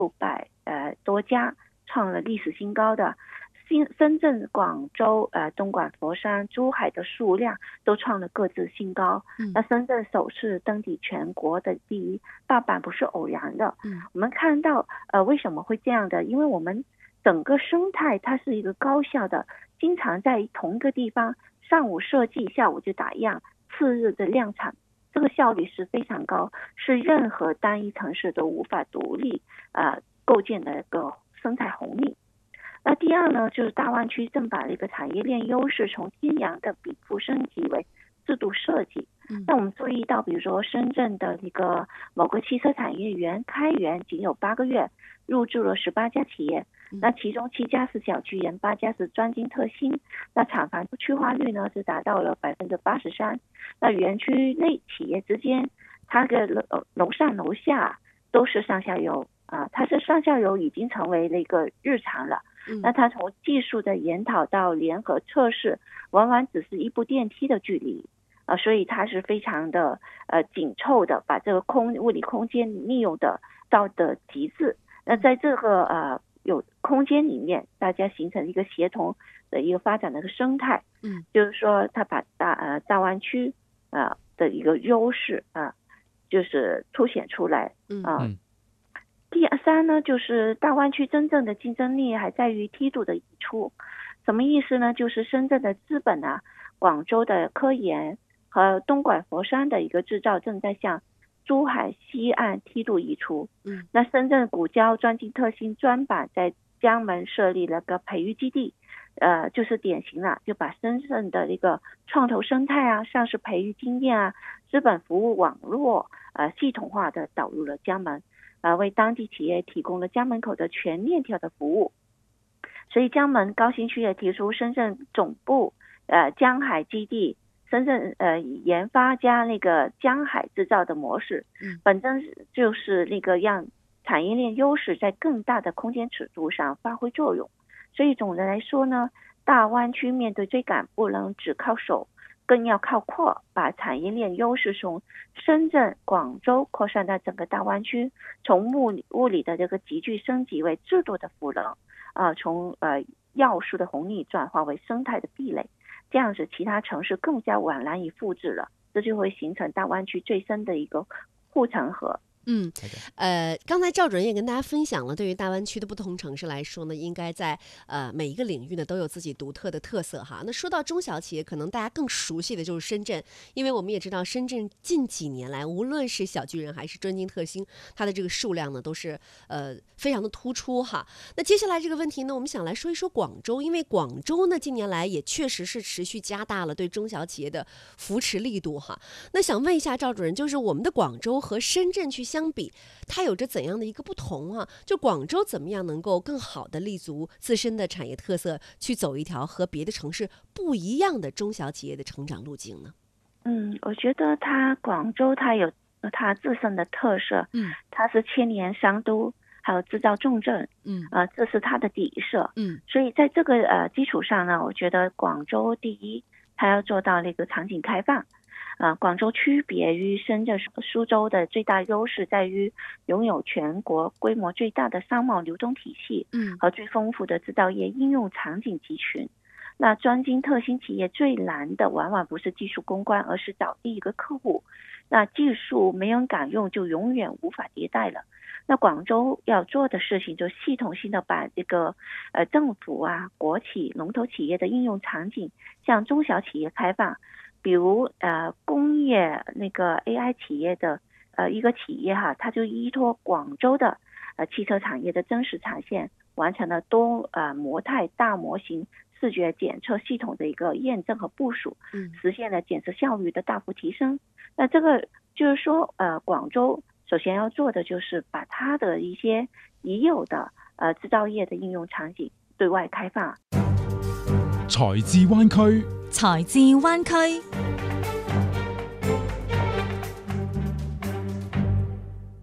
600多家，创了历史新高的。深圳、广州、东莞、佛山、珠海的数量都创了各自新高。那深圳首次登顶全国的第一大板不是偶然的。我们看到为什么会这样的？因为我们整个生态它是一个高效的，经常在同一个地方上午设计，下午就打样，次日的量产，这个效率是非常高，是任何单一城市都无法独立构建的一个生态红利。那第二呢，就是大湾区正把一个产业链优势从天然的禀赋升级为制度设计。那我们注意到，比如说深圳的一个某个汽车产业园开园仅有8个月，入驻了18家企业，那其中7家是小巨人，8家是专精特新。那厂房区化率呢是达到了83%。那园区内企业之间，它的楼上楼下都是上下游它是上下游已经成为了一个日常了。那它从技术的研讨到联合测试，往往只是一部电梯的距离所以它是非常的紧凑的，把这个物理空间利用到的极致。那在这个有空间里面，大家形成一个协同的一个发展的一个生态。就是说它把大湾区的一个优势就是凸显出来。第三呢，就是大湾区真正的竞争力还在于梯度的移出。什么意思呢？就是深圳的资本广州的科研和东莞佛山的一个制造正在向珠海西岸梯度移出。那深圳古交专精特新专板在江门设立了个培育基地，就是典型了，就把深圳的一个创投生态上市培育经验资本服务网络系统化的导入了江门。为当地企业提供了江门口的全链条的服务。所以江门高新区也提出深圳总部江海基地，深圳研发加那个江海制造的模式，本身就是那个让产业链优势在更大的空间尺度上发挥作用。所以总的来说呢，大湾区面对追赶不能只靠手，更要靠扩，把产业链优势从深圳、广州扩散到整个大湾区，从物理的这个急剧升级为制度的赋能从要素的红利转化为生态的壁垒，这样子其他城市更加难以复制了，这就会形成大湾区最深的一个护城河。 刚才赵主任也跟大家分享了，对于大湾区的不同城市来说呢，应该在每一个领域呢都有自己独特的特色哈。那说到中小企业，可能大家更熟悉的就是深圳，因为我们也知道深圳近几年来，无论是小巨人还是专精特新，它的这个数量呢都是非常的突出哈。那接下来这个问题呢，我们想来说一说广州，因为广州呢近年来也确实是持续加大了对中小企业的扶持力度哈。那想问一下赵主任，就是我们的广州和深圳去相比，它有着怎样的一个不同就广州怎么样能够更好的立足自身的产业特色，去走一条和别的城市不一样的中小企业的成长路径呢？ 我觉得广州它有它自身的特色，它是千年商都，还有制造重镇，这是它的底色，所以在这个基础上呢，我觉得广州第一，它要做到那个场景开放。广州区别于深圳、苏州的最大优势在于拥有全国规模最大的商贸流通体系，和最丰富的制造业应用场景集群。那专精特新企业最难的往往不是技术攻关，而是找第一个客户。那技术没人敢用，就永远无法迭代了。那广州要做的事情就系统性的把这个政府国企、龙头企业的应用场景向中小企业开放。比如工业那个 AI 企业的一个企业它就依托广州的汽车产业的真实产线，完成了多模态大模型视觉检测系统的一个验证和部署，实现了检测效率的大幅提升。那这个就是说广州首先要做的就是把它的一些已有的制造业的应用场景对外开放。 財智灣區， 財智灣區。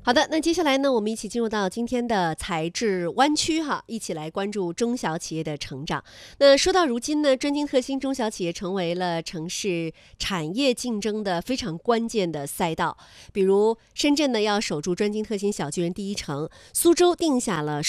好的，那接下来呢，我们一起进入到今天的财智湾区哈，一起来关注中小企业的成长。那说到如今呢，专精特新中小企业成为了城市产业竞争的非常关键的赛道。比如深圳呢要守住专精特新小巨人第一城，苏州定下了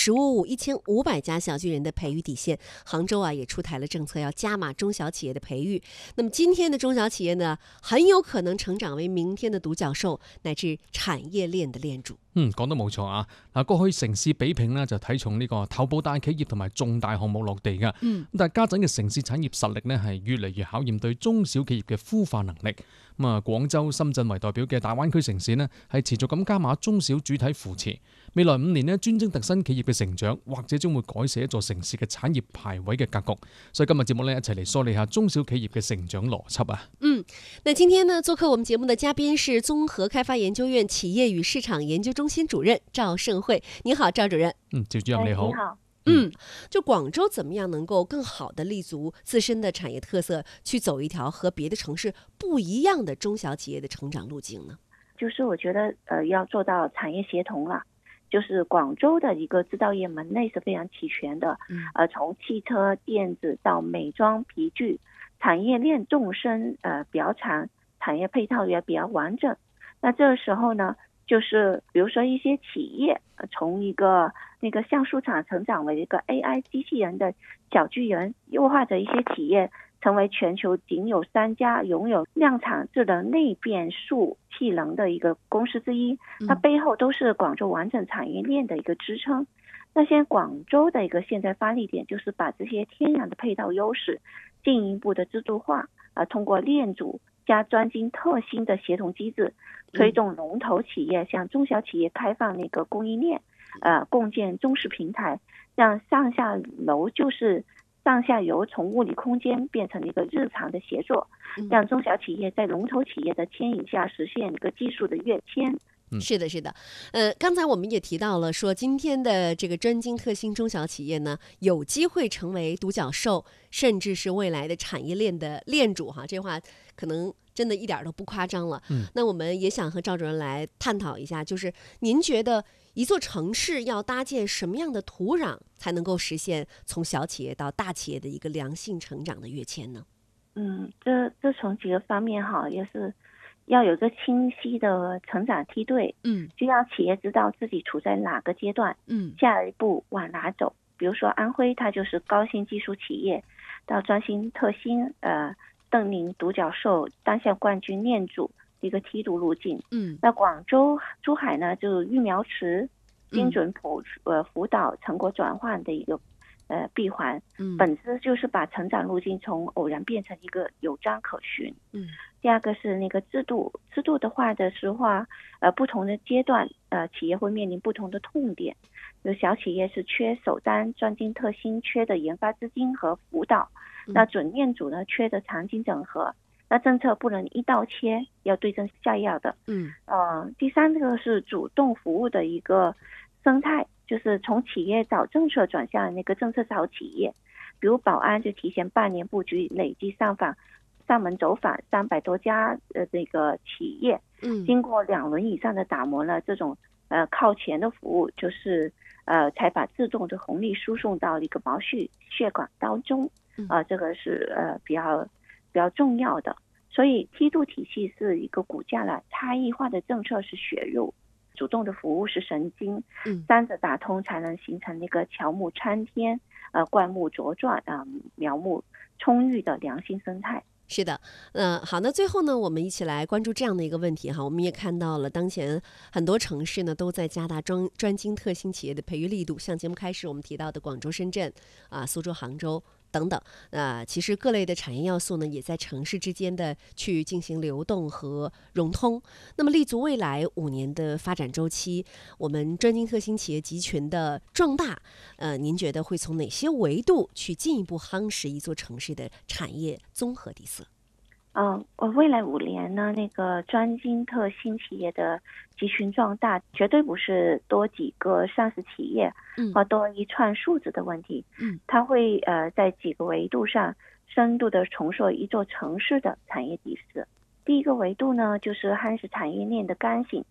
1550家小巨人的培育底线，杭州也出台了政策要加码中小企业的培育。那么今天的中小企業呢，很有可能成長為明天的獨角獸，乃至產業鏈的鏈主。 講得冇錯啊！嗱，過去城市比拼呢就睇重呢個頭部大企業同埋重大項目落地㗎。但係家陣嘅城市產業實力呢係越嚟越考驗對中小企業嘅孵化能力。廣州、深圳為代表嘅大灣區城市呢係持續咁加碼中小主體扶持。未來5年呢，專精特新企業嘅成長，或者將會改寫一座城市嘅產業排位嘅格局。所以今日節目呢，一齊嚟梳理下中小企業嘅成長邏輯啊！ 那今天呢，做客我們節目的嘉賓是綜合開發研究院企業與市場研究中心主任趙盛慧。你好，趙主任。 趙主任你好。 你好。 就廣州怎麼樣能夠更好的立足自身的產業特色，去走一條和別的城市不一樣的中小企業的成長路徑呢？ 就是我覺得要做到產業協同了。就是廣州的一個製造業門類是非常齊全的，從汽車、電子到美妝、皮具，產業鏈縱深比較長，產業配套也比較完整。那這個時候呢，就是比如說一些企業從一個那個橡樹廠成長為一個 AI 機器人的小巨人，又或者一些企業成為全球僅有3家擁有量產智能類變速氣能的一個公司之一，它背後都是廣州完整產業鏈的一個支撐。那現在廣州的一個現在發力點就是把這些天然的配套優勢進一步的制度化，通過鏈主加專精特新的協同機制，推動龍頭企業向中小企業開放那個供應鏈，共建中式平台，讓上下樓就是上下游從物理空間變成一個日常的協作，讓中小企業在龍頭企業的牽引下實現一個技術的躍遷。 是的，是的，剛才我們也提到了，說今天的這個專精特新中小企業呢，有機會成為獨角獸，甚至是未來的產業鏈的鏈主哈，這話可能真的一點都不誇張了。那我們也想和趙主任來探討一下，就是您覺得一座城市要搭建什麼樣的土壤，才能夠實現從小企業到大企業的一個良性成長的躍遷呢？ 這從幾個方面哈，也是要有個清晰的成長梯隊，就要企業知道自己處在哪個階段，下一步往哪走。比如說安徽，它就是高新技術企業，到專精特新，登臨獨角獸、當下冠軍鏈主一個梯度路徑。那廣州、珠海呢，就育苗池、精準輔導、成果轉換的一個閉環，本質就是把成長路徑從偶然變成一個有章可循。第二個是那個制度的話的實話，不同的階段，企業會面臨不同的痛點。有小企業是缺首單專精特新，缺的研發資金和輔導，那準鏈主呢缺的場景整合，那政策不能一刀切，要對症下藥的。第三個是主動服務的一個生態，就是從企業找政策轉向那個政策找企業，比如保安就提前半年布局，累計上門走訪300多家這個企業，經過2輪以上的打磨呢，這種靠前的服務就是才把自動的紅利輸送到一個毛細血管當中，這個是比較重要的。所以梯度體系是一個骨架了，差異化的政策是血肉，主動的服務是神經，三者打通才能形成那個喬木參天，灌木茁壯，苗木充裕的良性生態。 是的，好，那最後呢，我們一起來關注這樣的一個問題哈。我們也看到了，當前很多城市呢都在加大專精特新企業的培育力度，像節目開始我們提到的廣州、深圳蘇州、杭州等等，其實各類的產業要素呢，也在城市之間的去進行流動和融通。那麼立足未來5年的發展週期，我們專精特新企業集群的壯大，您覺得會從哪些維度去進一步夯實一座城市的產業綜合底色？ 未來5年呢，那個專精特新企業的集群壯大，絕對不是多幾個上市企業，或多一串數字的問題。它會在幾個維度上深度的重塑一座城市的產業底色。第一個維度呢，就是夯實產業鏈的剛性，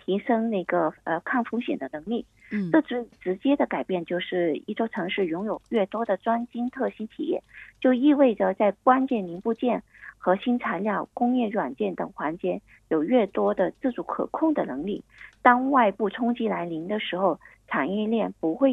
提升那个抗风险的能力。这最直接的改变就是一座城市拥有越多的专精特新企业，就意味着在关键零部件、核心材料、工业软件等环节有越多的自主可控的能力。当外部冲击来临的时候，产业链不会